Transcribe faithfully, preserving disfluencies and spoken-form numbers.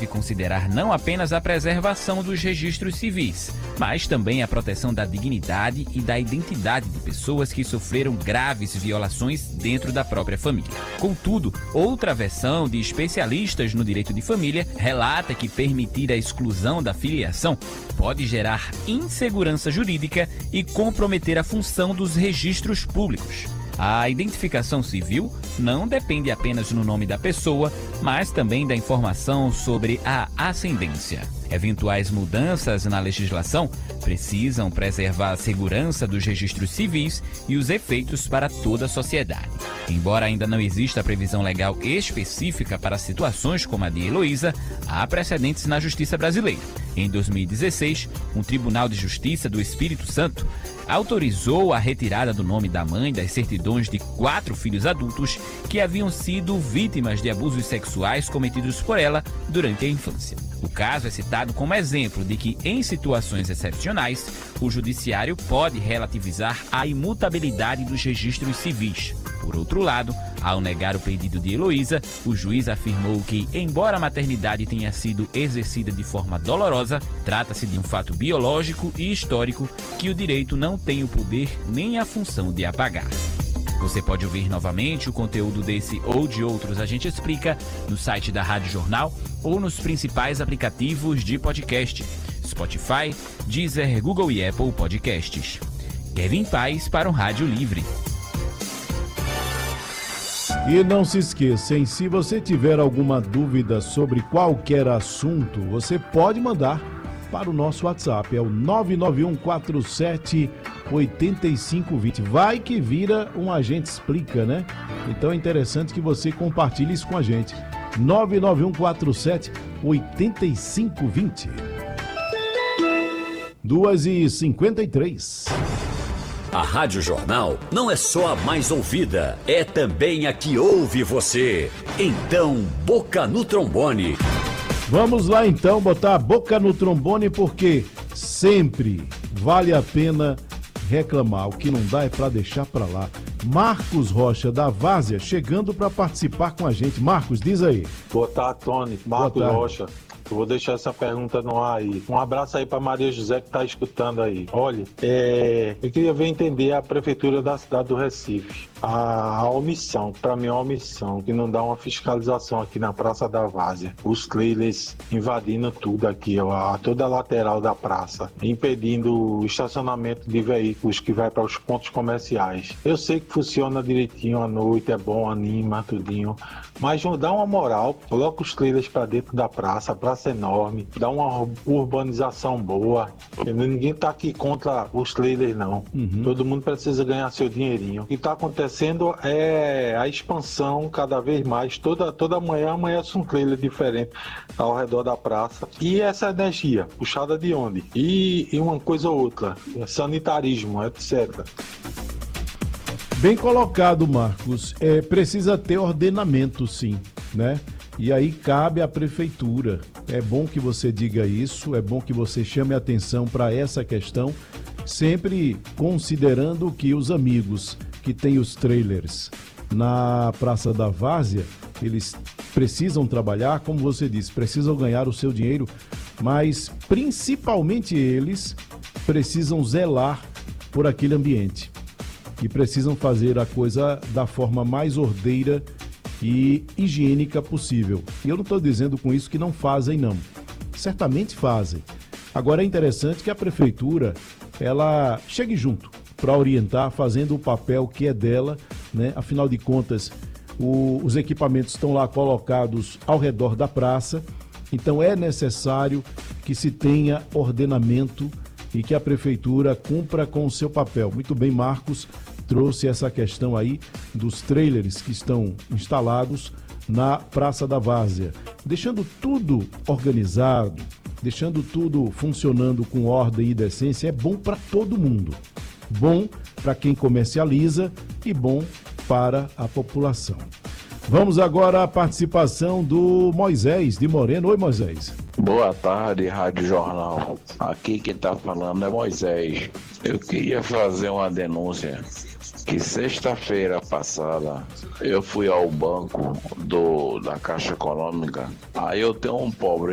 deve considerar não apenas a preservação dos registros civis, mas também a proteção da dignidade e da identidade de pessoas que sofreram graves violações dentro da própria família. Contudo, outra versão de especialistas no direito de família relata que permitir a exclusão da filiação pode gerar insegurança jurídica e comprometer a função dos registros públicos. A identificação civil não depende apenas do nome da pessoa, mas também da informação sobre a ascendência. Eventuais mudanças na legislação precisam preservar a segurança dos registros civis e os efeitos para toda a sociedade. Embora ainda não exista previsão legal específica para situações como a de Heloísa, há precedentes na justiça brasileira. Em dois mil e dezesseis, um Tribunal de Justiça do Espírito Santo autorizou a retirada do nome da mãe das certidões de quatro filhos adultos que haviam sido vítimas de abusos sexuais cometidos por ela durante a infância. O caso é citado como exemplo de que, em situações excepcionais, o judiciário pode relativizar a imutabilidade dos registros civis. Por outro lado, ao negar o pedido de Heloísa, o juiz afirmou que, embora a maternidade tenha sido exercida de forma dolorosa, trata-se de um fato biológico e histórico que o direito não tem o poder nem a função de apagar. Você pode ouvir novamente o conteúdo desse ou de outros A Gente Explica no site da Rádio Jornal ou nos principais aplicativos de podcast: Spotify, Deezer, Google e Apple Podcasts. Kevin Paz para o Rádio Livre. E não se esqueça, hein? Se você tiver alguma dúvida sobre qualquer assunto, você pode mandar para o nosso WhatsApp, é o nove nove um quatro sete oito cinco dois zero. Vai que vira um A Gente Explica, né? Então é interessante que você compartilhe isso com a gente. nove nove um quatro sete oito cinco dois zero. duas e cinquenta e três. A Rádio Jornal não é só a mais ouvida, é também a que ouve você. Então, boca no trombone. Vamos lá então botar a boca no trombone, porque sempre vale a pena reclamar. O que não dá é para deixar para lá. Marcos Rocha da Várzea chegando para participar com a gente. Marcos, diz aí. Boa tarde, Tony. Marcos Rocha. Eu vou deixar essa pergunta no ar aí. Um abraço aí para Maria José que está escutando aí. Olha, é, eu queria ver entender a prefeitura da cidade do Recife. A, a omissão, para mim é uma omissão, que não dá uma fiscalização aqui na Praça da Várzea. Os trailers invadindo tudo aqui, ó, a toda a lateral da praça, impedindo o estacionamento de veículos que vai para os pontos comerciais. Eu sei que funciona direitinho à noite, é bom, anima, tudinho, mas não dá uma moral, coloca os trailers para dentro da praça, a praça é enorme, dá uma urbanização boa. Ninguém tá aqui contra os trailers não. Uhum. Todo mundo precisa ganhar seu dinheirinho. O que tá acontecendo é a expansão cada vez mais. Toda, toda manhã amanhece um trailer diferente ao redor da praça. E essa energia, puxada de onde? E, e uma coisa ou outra, sanitarismo, etcétera. Bem colocado, Marcos. É, precisa ter ordenamento, sim, né? E aí cabe à prefeitura. É bom que você diga isso, é bom que você chame atenção para essa questão, sempre considerando que os amigos que têm os trailers na Praça da Várzea, eles precisam trabalhar, como você disse, precisam ganhar o seu dinheiro, mas principalmente eles precisam zelar por aquele ambiente e precisam fazer a coisa da forma mais ordeira e higiênica possível. E eu não estou dizendo com isso que não fazem, não. Certamente fazem. Agora é interessante que a prefeitura, ela chegue junto para orientar, fazendo o papel que é dela, né? Afinal de contas, o, os equipamentos estão lá colocados ao redor da praça, então é necessário que se tenha ordenamento e que a prefeitura cumpra com o seu papel. Muito bem, Marcos trouxe essa questão aí dos trailers que estão instalados na Praça da Várzea, deixando tudo organizado, deixando tudo funcionando com ordem e decência. É bom para todo mundo, bom para quem comercializa e bom para a população. Vamos agora à participação do Moisés de Moreno. Oi, Moisés. Boa tarde, Rádio Jornal. Aqui quem está falando é Moisés. Eu queria fazer uma denúncia que sexta-feira passada eu fui ao banco do, da Caixa Econômica. Aí eu tenho um pobre